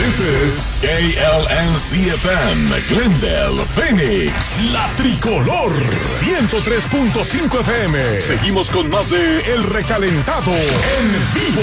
This is KLNC-FM, Glendale, Phoenix, La Tricolor, 103.5 FM. Seguimos con más de El Recalentado en vivo.